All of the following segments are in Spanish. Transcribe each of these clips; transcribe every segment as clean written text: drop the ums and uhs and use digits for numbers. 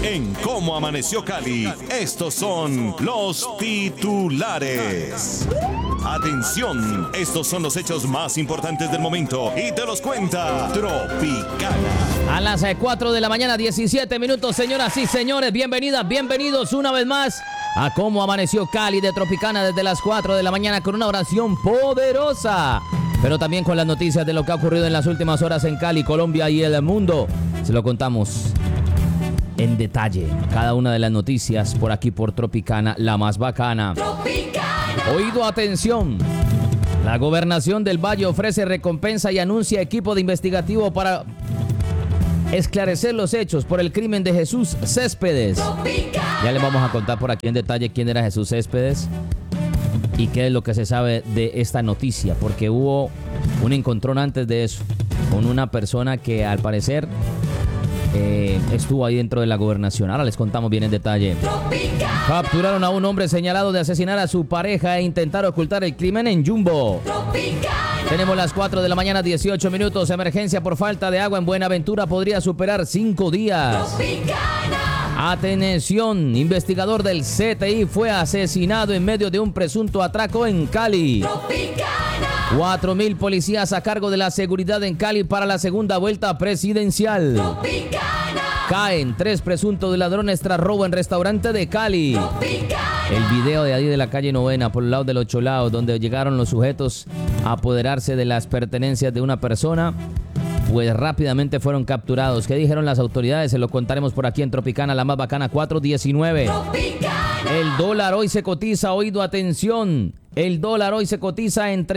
En Cómo Amaneció Cali, estos son los titulares. Atención, estos son los hechos más importantes del momento y te los cuenta Tropicana. A las 4 de la mañana, 17 minutos, señoras y señores, bienvenidas, bienvenidos una vez más a Cómo Amaneció Cali de Tropicana desde las 4 de la mañana con una oración poderosa, pero también con las noticias de lo que ha ocurrido en las últimas horas en Cali, Colombia y el mundo. Se lo contamos en detalle, cada una de las noticias por aquí por Tropicana, la más bacana. Tropicana. Oído, atención. La Gobernación del Valle ofrece recompensa y anuncia equipo de investigativo para esclarecer los hechos por el crimen de Jesús Céspedes. Tropicana. Ya les vamos a contar por aquí en detalle quién era Jesús Céspedes y qué es lo que se sabe de esta noticia, porque hubo un encontrón antes de eso con una persona que al parecer estuvo ahí dentro de la gobernación. Ahora les contamos bien en detalle. Tropicana. Capturaron a un hombre señalado de asesinar a su pareja e intentar ocultar el crimen en Jumbo. Tropicana. Tenemos las 4 de la mañana, 18 minutos. Emergencia por falta de agua en Buenaventura podría superar 5 días. Tropicana. Atención, investigador del CTI fue asesinado en medio de un presunto atraco en Cali. Tropicana. 4.000 policías a cargo de la seguridad en Cali para la segunda vuelta presidencial. Tropicana. Caen 3 presuntos ladrones tras robo en restaurante de Cali. Tropicana. El video de ahí de la calle Novena, por el lado de los Cholaos, donde llegaron los sujetos a apoderarse de las pertenencias de una persona, pues rápidamente fueron capturados. ¿Qué dijeron las autoridades? Se lo contaremos por aquí en Tropicana, la más bacana, 419. Tropicana. El dólar hoy se cotiza, oído, atención. El dólar hoy se cotiza en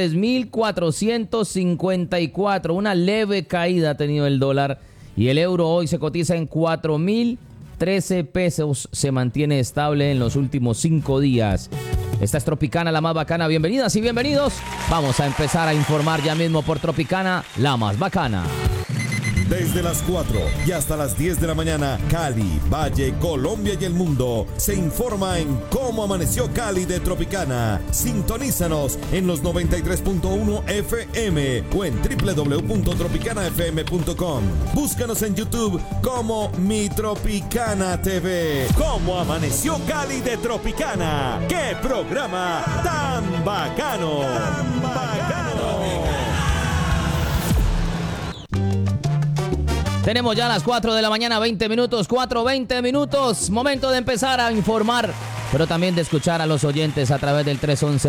3.454. Una leve caída ha tenido el dólar. Y el euro hoy se cotiza en 4.013 pesos. Se mantiene estable en los últimos 5 días. Esta es Tropicana, la más bacana. Bienvenidas y bienvenidos. Vamos a empezar a informar ya mismo por Tropicana, la más bacana. Desde las 4 y hasta las 10 de la mañana, Cali, Valle, Colombia y el mundo se informa en Cómo Amaneció Cali de Tropicana. Sintonízanos en los 93.1 FM o en www.tropicanafm.com. Búscanos en YouTube como Mi Tropicana TV. Cómo Amaneció Cali de Tropicana. ¡Qué programa tan bacano! ¡Tan bacano! Tenemos ya las 4 de la mañana, 20 minutos, 4:20 minutos. Momento de empezar a informar, pero también de escuchar a los oyentes a través del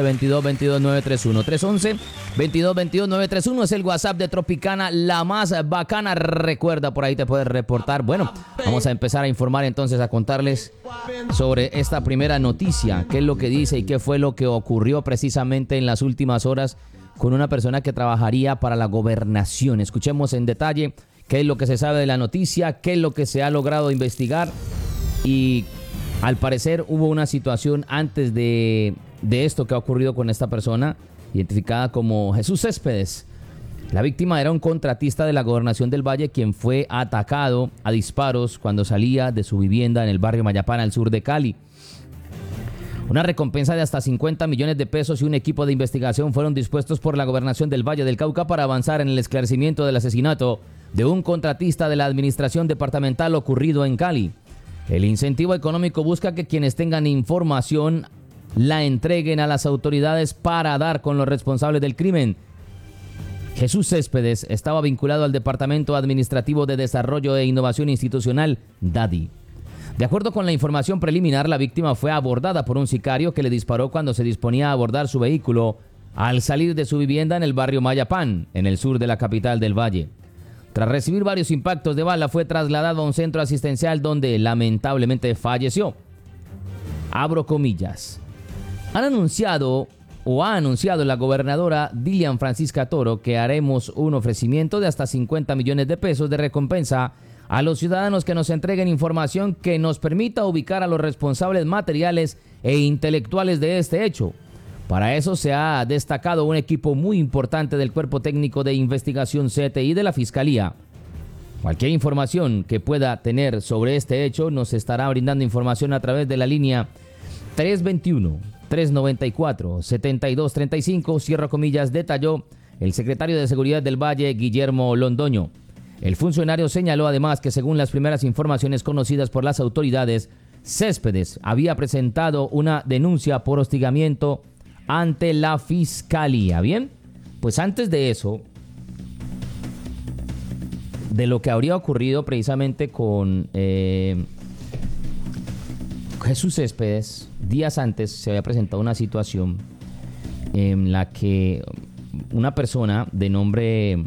311-2222-931. 311-2222-931 es el WhatsApp de Tropicana, la más bacana. Recuerda, por ahí te puedes reportar. Bueno, vamos a empezar a informar entonces, a contarles sobre esta primera noticia. ¿Qué es lo que dice y qué fue lo que ocurrió precisamente en las últimas horas con una persona que trabajaría para la gobernación? Escuchemos en detalle qué es lo que se sabe de la noticia, qué es lo que se ha logrado investigar. Y al parecer hubo una situación antes de esto que ha ocurrido con esta persona, identificada como Jesús Céspedes. La víctima era un contratista de la Gobernación del Valle, quien fue atacado a disparos cuando salía de su vivienda en el barrio Mayapán, al sur de Cali. Una recompensa de hasta 50 millones de pesos y un equipo de investigación fueron dispuestos por la Gobernación del Valle del Cauca para avanzar en el esclarecimiento del asesinato de un contratista de la administración departamental ocurrido en Cali. El incentivo económico busca que quienes tengan información la entreguen a las autoridades para dar con los responsables del crimen. Jesús Céspedes estaba vinculado al Departamento Administrativo de Desarrollo e Innovación Institucional, DADI. De acuerdo con la información preliminar, la víctima fue abordada por un sicario que le disparó cuando se disponía a abordar su vehículo al salir de su vivienda en el barrio Mayapán, en el sur de la capital del Valle. Tras recibir varios impactos de bala, fue trasladado a un centro asistencial donde lamentablemente falleció. Abro comillas. Ha anunciado la gobernadora Dilian Francisca Toro que haremos un ofrecimiento de hasta 50 millones de pesos de recompensa a los ciudadanos que nos entreguen información que nos permita ubicar a los responsables materiales e intelectuales de este hecho. Para eso se ha destacado un equipo muy importante del Cuerpo Técnico de Investigación CTI de la Fiscalía. Cualquier información que pueda tener sobre este hecho nos estará brindando información a través de la línea 321-394-7235, cierro comillas, detalló el secretario de Seguridad del Valle, Guillermo Londoño. El funcionario señaló además que según las primeras informaciones conocidas por las autoridades, Céspedes había presentado una denuncia por hostigamiento ante la fiscalía. Bien, pues antes de eso, de lo que habría ocurrido precisamente con Jesús Céspedes, días antes se había presentado una situación en la que una persona de nombre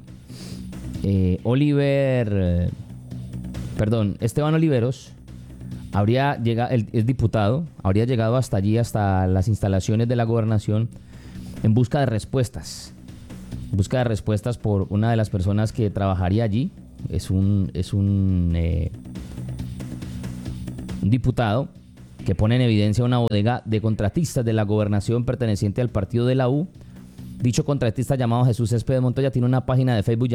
Esteban Oliveros, habría llegado, es diputado, habría llegado hasta allí, hasta las instalaciones de la gobernación, en busca de respuestas. Busca de respuestas por una de las personas que trabajaría allí. Es un diputado que pone en evidencia una bodega de contratistas de la gobernación perteneciente al partido de la U. Dicho contratista llamado Jesús Céspedes Montoya tiene una página de Facebook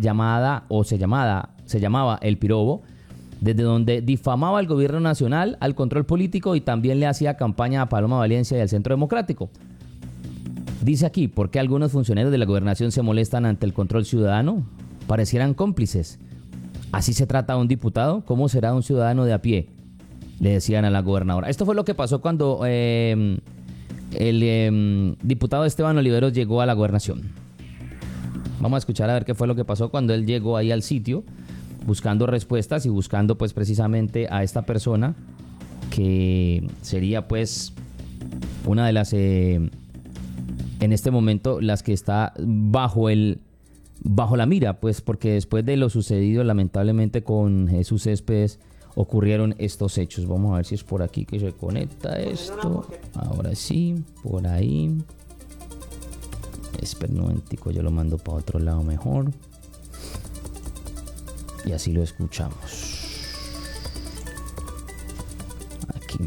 se llamaba El Pirobo, desde donde difamaba al gobierno nacional, al control político y también le hacía campaña a Paloma Valencia y al Centro Democrático. Dice aquí, ¿por qué algunos funcionarios de la gobernación se molestan ante el control ciudadano? Parecieran cómplices. ¿Así se trata a un diputado? ¿Cómo será un ciudadano de a pie? Le decían a la gobernadora. Esto fue lo que pasó cuando el diputado Esteban Oliveros llegó a la gobernación. Vamos a escuchar a ver qué fue lo que pasó cuando él llegó ahí al sitio, buscando respuestas y buscando pues precisamente a esta persona que sería pues una de las en este momento las que está bajo la mira, pues porque después de lo sucedido lamentablemente con Jesús Céspedes ocurrieron estos hechos. Vamos a ver si es por aquí que se conecta esto. Ahora sí, por ahí. Espera un momentico, yo lo mando para otro lado mejor. Y así lo escuchamos. Aquí.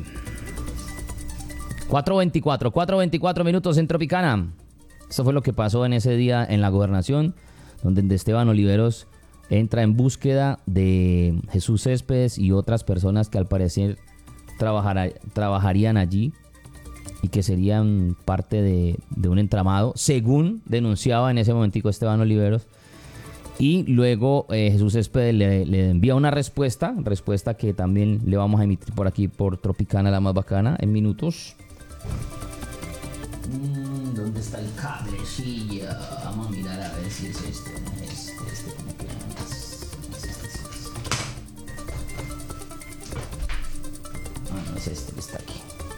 4:24 minutos en Tropicana. Eso fue lo que pasó en ese día en la gobernación, donde Esteban Oliveros entra en búsqueda de Jesús Céspedes y otras personas que al parecer trabajarían allí y que serían parte de un entramado, según denunciaba en ese momentico Esteban Oliveros. Y luego Jesús Céspedes le envía una respuesta que también le vamos a emitir por aquí por Tropicana, la más bacana, en minutos. ¿Dónde está el cablecillo? Vamos a mirar a ver si es este como que es este. No es este que está aquí.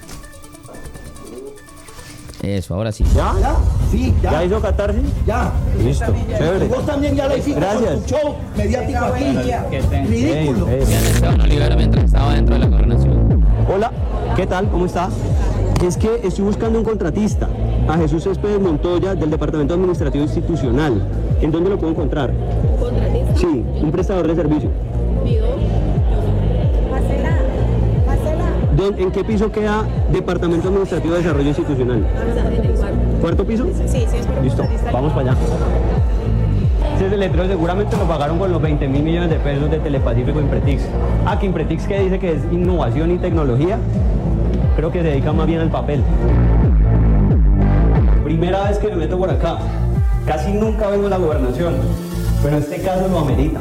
Eso, ahora sí. ¿Ya? Sí, ya. ¿Ya hizo catarsis? Ya. Listo, chévere. Vos también ya lo hiciste. Gracias. Con tu show mediático aquí. Ridículo. Esteban Oliveros mientras estaba dentro de la gobernación. Hola, ¿qué tal? ¿Cómo está? Es que estoy buscando un contratista, a Jesús Céspedes Montoya del Departamento Administrativo Institucional. ¿En dónde lo puedo encontrar? ¿Contratista? Sí, un prestador de servicio. ¿En qué piso queda Departamento Administrativo de Desarrollo Institucional? En el cuarto. ¿Cuarto piso? Sí, es por un Listo, contratista. vamos para allá. Ese letrero seguramente lo pagaron con los 20.000 millones de pesos de Telepacífico Impretix. Que Impretix que dice que es innovación y tecnología, creo que se dedica más bien al papel. Primera vez que me meto por acá. Casi nunca vengo a la gobernación, pero este caso lo amerita.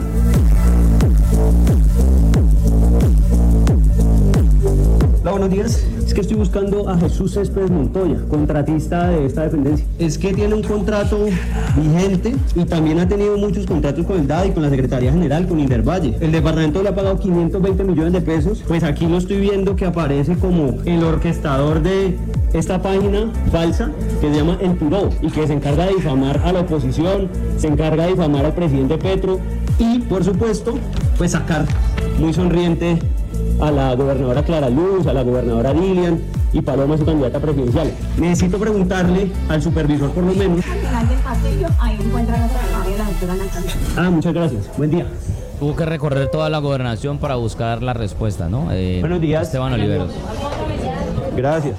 Hola, buenos días. Es que estoy buscando a Jesús Céspedes Montoya, contratista de esta dependencia. Es que tiene un contrato vigente y también ha tenido muchos contratos con el DADI, con la Secretaría General, con Indervalle. El departamento le ha pagado 520 millones de pesos. Pues aquí lo estoy viendo que aparece como el orquestador de esta página falsa que se llama El Pirobo y que se encarga de difamar a la oposición, se encarga de difamar al presidente Petro y, por supuesto, pues sacar muy sonriente a la gobernadora Clara Luz, a la gobernadora Lilian y Paloma, su candidata presidencial. Necesito preguntarle al supervisor por lo menos. Al final del pasillo, ahí encuentran otra de la doctora Natalia. Muchas gracias. Buen día. Tuvo que recorrer toda la gobernación para buscar la respuesta, ¿no? Buenos días. Esteban Oliveros. Gracias.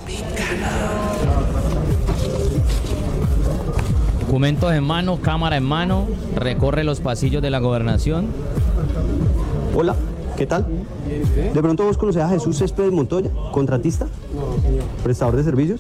Documentos en mano, cámara en mano, recorre los pasillos de la gobernación. Hola, ¿qué tal? ¿De pronto vos conocés a Jesús Céspedes Montoya, contratista? No, señor. ¿Prestador de servicios?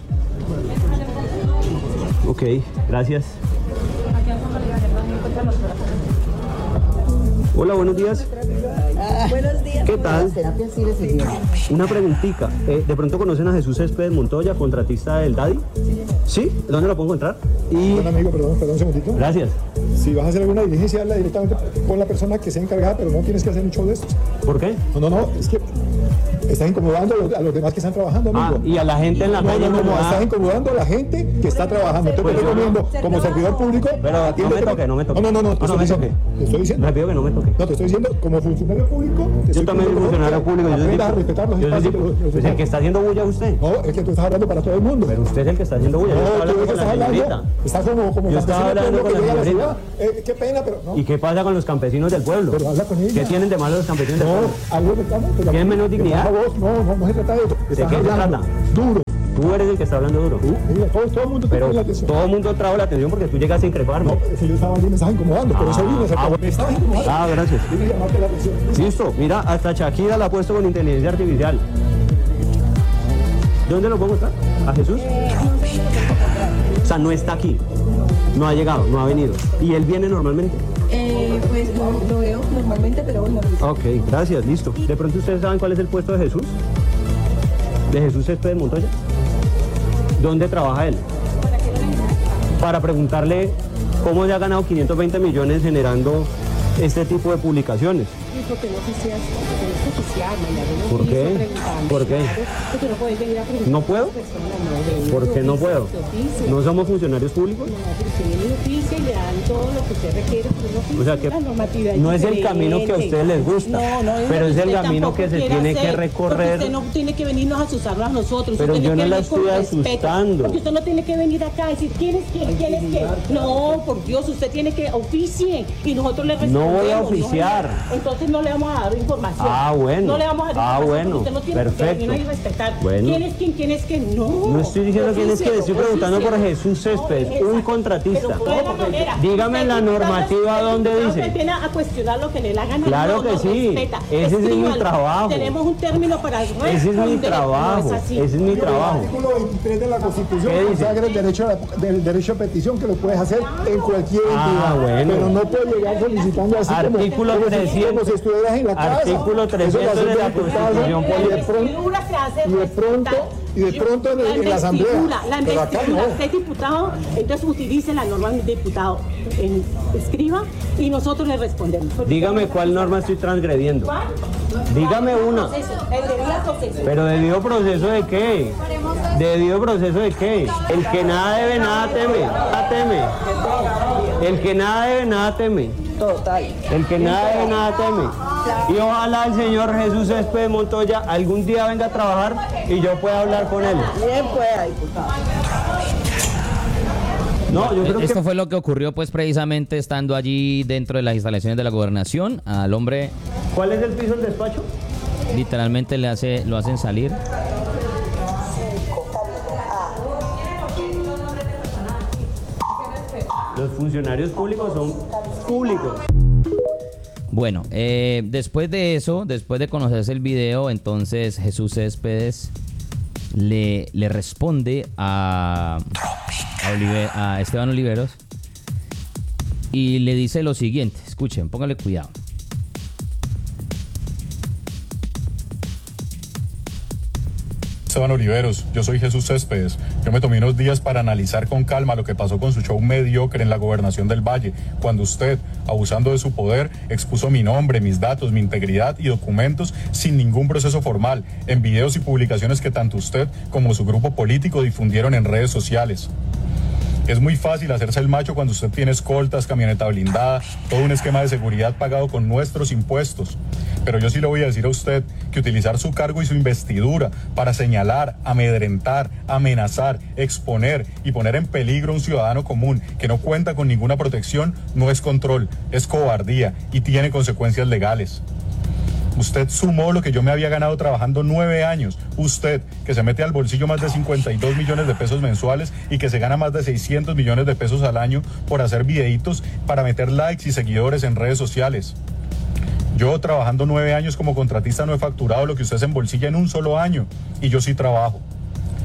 Ok, gracias. Hola, buenos días. Buenos días. ¿Qué tal? Las terapias sí les sirvieron. Una preguntita. ¿De pronto conocen a Jesús Céspedes Montoya, contratista del Daddy? ¿Sí? ¿Dónde lo puedo encontrar? Bueno, amigo, perdón un segundito. Gracias. Si vas a hacer alguna diligencia, habla directamente con la persona que sea encargada, pero no tienes que hacer un show de esto. ¿Por qué? No, es que estás incomodando a los demás que están trabajando, amigo. Y a la gente en la calle. No, estás incomodando a la gente que está trabajando. Entonces te recomiendo, como servidor público, Pero no me toque. No, te estoy diciendo. Le pido que no me toque. No, te estoy diciendo, como funcionario público. Yo también soy funcionario público. Aprenda a respetar los espacios. Pues el que está haciendo bulla es usted. No, es que tú estás hablando para todo el mundo. Pero usted es el que está haciendo bulla. No, tú estás hablando. Estás como Yo estaba hablando con la señorita. Qué pena, pero no. ¿Y qué pasa con los campesinos del pueblo? Pero habla con ella. ¿Qué tienen de malo los campesinos del pueblo? Algo reclamo. ¿Tienen menos dignidad? No se trata de eso. ¿De qué se trata? Duro. Tú eres el que está hablando duro. Mira, todo el mundo te Pero pone la atención. todo el mundo trajo la atención porque tú llegaste a increparme. No, es que yo estaba allí, me estabas incomodando, por eso vine. bueno. Me estabas incomodando. Gracias. Vine a llamarte la atención. Listo, mira, hasta Shakira la ha puesto con inteligencia artificial. ¿Dónde lo puedo mostrar? ¿A Jesús? O sea, no está aquí. No ha llegado, no ha venido. ¿Y él viene normalmente? Pues lo veo normalmente, pero bueno. Ok, gracias, listo. ¿De pronto ustedes saben cuál es el puesto de Jesús? ¿De Jesús Céspedes Montoya? ¿Dónde trabaja él? Para preguntarle cómo se ha ganado 520 millones generando este tipo de publicaciones. Porque no oficial, ¿Por qué? ¿Por qué? Porque no puedes venir a preguntar. ¿No puedo? ¿Por qué no puedo? ¿No somos funcionarios públicos? No, pero usted viene de oficio y le dan todo lo que usted requiere. O sea que la normatividad no es el camino que a ustedes les gusta, pero es el camino que se tiene que recorrer. Usted no tiene que venirnos a asustarnos a nosotros. Pero yo no la estoy asustando. Porque usted no tiene que venir acá y decir quién es quién. No, por Dios, usted tiene que oficie y nosotros le respondemos. No voy a oficiar. Entonces no le vamos a dar información. Bueno. No le vamos a dar información. Bueno. Usted no tiene Perfecto. que venir a respetar. Bueno. ¿Quién es quién es quién? No. No estoy diciendo quién es quién, estoy preguntando por Jesús Céspedes, un contratista. Dígame la normativa donde dice. Viene a cuestionar lo que le hagan. Claro que sí. Ese es mi trabajo. Tenemos un término para responder. Ese es mi trabajo. Ese es mi trabajo. El artículo 23 de la Constitución consagra el derecho a petición, que lo puedes hacer en cualquier entidad. Bueno. Pero no puedes llegar solicitando así Artículo como 300. si estuvieras en la casa. Artículo 300 de la Constitución y de pronto en la asamblea. La investidura, usted es diputado, entonces utilice la norma del diputado, escriba y nosotros le respondemos. Dígame cuál norma estoy transgrediendo. Dígame una. El debido proceso. ¿Pero debido proceso de qué? ¿Debido proceso de qué? El que nada debe, nada teme. Nada teme. El que nada debe, nada teme. Total. El que nada debe, nada teme. Y ojalá el señor Jesús Céspedes Montoya algún día venga a trabajar y yo pueda hablar con él. Bien pueda, diputado. No, yo creo que... Esto fue lo que ocurrió pues precisamente estando allí dentro de las instalaciones de la gobernación. Al hombre ¿Cuál es el piso del despacho? literalmente lo hacen salir. Los funcionarios públicos son públicos. Bueno, después de eso, después de conocerse el video, entonces Jesús Céspedes le responde a Esteban Oliveros y le dice lo siguiente. Escuchen, pónganle cuidado. Esteban Oliveros, yo soy Jesús Céspedes. Yo me tomé unos días para analizar con calma lo que pasó con su show mediocre en la gobernación del Valle, cuando usted, abusando de su poder, expuso mi nombre, mis datos, mi integridad y documentos sin ningún proceso formal, en videos y publicaciones que tanto usted como su grupo político difundieron en redes sociales. Es muy fácil hacerse el macho cuando usted tiene escoltas, camioneta blindada, todo un esquema de seguridad pagado con nuestros impuestos. Pero yo sí le voy a decir a usted que utilizar su cargo y su investidura para señalar, amedrentar, amenazar, exponer y poner en peligro a un ciudadano común que no cuenta con ninguna protección no es control, es cobardía y tiene consecuencias legales. Usted sumó lo que yo me había ganado trabajando 9 años. Usted, que se mete al bolsillo más de 52 millones de pesos mensuales y que se gana más de 600 millones de pesos al año por hacer videitos para meter likes y seguidores en redes sociales. Yo, trabajando 9 años como contratista, no he facturado lo que usted se embolsilla en un solo año. Y yo sí trabajo.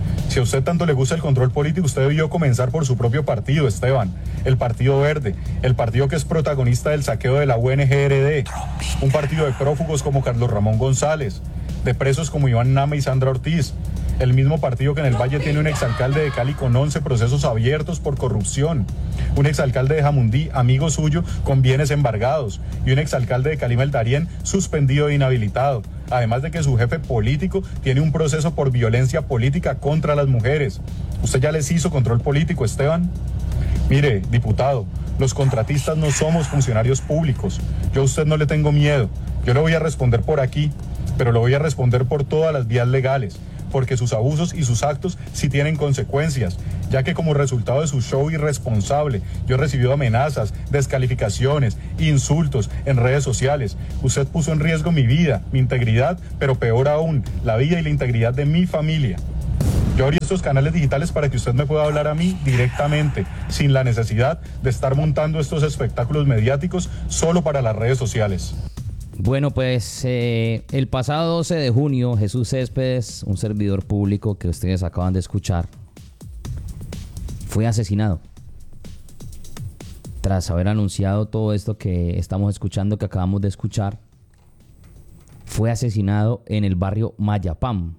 Si a usted tanto le gusta el control político, usted debió comenzar por su propio partido, Esteban, el Partido Verde, el partido que es protagonista del saqueo de la UNGRD, un partido de prófugos como Carlos Ramón González, de presos como Iván Nama y Sandra Ortiz, el mismo partido que en el Valle tiene un exalcalde de Cali con 11 procesos abiertos por corrupción, un exalcalde de Jamundí, amigo suyo, con bienes embargados, y un exalcalde de Calima el Darién suspendido e inhabilitado, además de que su jefe político tiene un proceso por violencia política contra las mujeres. ¿Usted ya les hizo control político, Esteban? Mire, diputado, los contratistas no somos funcionarios públicos. Yo a usted no le tengo miedo. Yo le voy a responder por aquí, pero le voy a responder por todas las vías legales, porque sus abusos y sus actos sí tienen consecuencias, ya que como resultado de su show irresponsable, yo he recibido amenazas, descalificaciones, insultos en redes sociales. Usted puso en riesgo mi vida, mi integridad, pero peor aún, la vida y la integridad de mi familia. Yo abrí estos canales digitales para que usted me pueda hablar a mí directamente, sin la necesidad de estar montando estos espectáculos mediáticos solo para las redes sociales. Bueno, pues el pasado 12 de junio, Jesús Céspedes, un servidor público que ustedes acaban de escuchar, fue asesinado. Tras haber anunciado todo esto que estamos escuchando, que acabamos de escuchar, fue asesinado en el barrio Mayapam.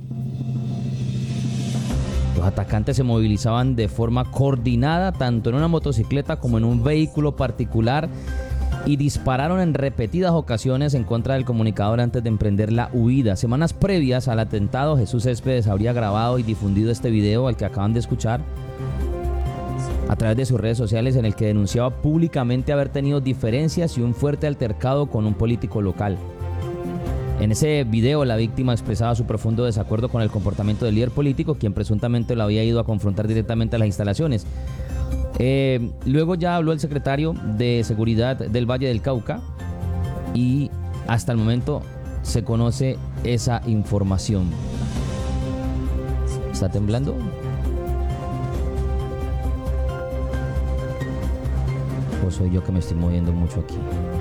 Los atacantes se movilizaban de forma coordinada, tanto en una motocicleta como en un vehículo particular, y dispararon en repetidas ocasiones en contra del comunicador antes de emprender la huida. Semanas previas al atentado, Jesús Céspedes habría grabado y difundido este video al que acaban de escuchar a través de sus redes sociales, en el que denunciaba públicamente haber tenido diferencias y un fuerte altercado con un político local. En ese video, la víctima expresaba su profundo desacuerdo con el comportamiento del líder político, quien presuntamente lo había ido a confrontar directamente a las instalaciones. Luego ya habló el secretario de Seguridad del Valle del Cauca y hasta el momento se conoce esa información. ¿Está temblando? ¿O soy yo que me estoy moviendo mucho aquí?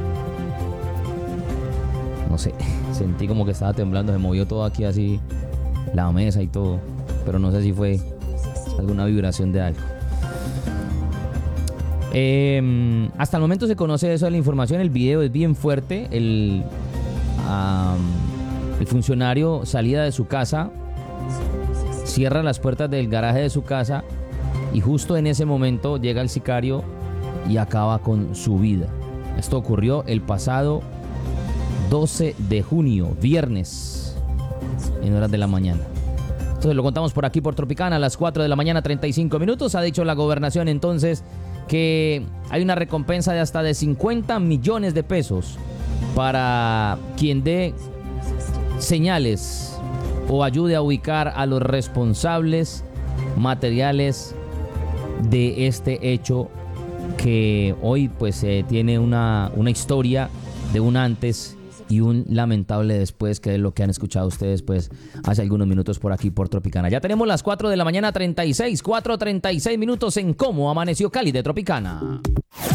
No sé, sentí como que estaba temblando, se movió todo aquí así, la mesa y todo, pero no sé si fue alguna vibración de algo. Hasta el momento se conoce eso de la información. El video es bien fuerte. El funcionario salía de su casa, cierra las puertas del garaje de su casa y justo en ese momento llega el sicario y acaba con su vida. Esto ocurrió el pasado 12 de junio, viernes, en horas de la mañana. Entonces lo contamos por aquí por Tropicana a las 4 de la mañana, 35 minutos. Ha dicho la gobernación entonces que hay una recompensa de hasta de 50 millones de pesos para quien dé señales o ayude a ubicar a los responsables materiales de este hecho, que hoy pues tiene una historia de un antes y un lamentable después, que es lo que han escuchado ustedes pues hace algunos minutos por aquí por Tropicana. Ya tenemos las 4 de la mañana, 4:36 minutos en Cómo Amaneció Cali de Tropicana.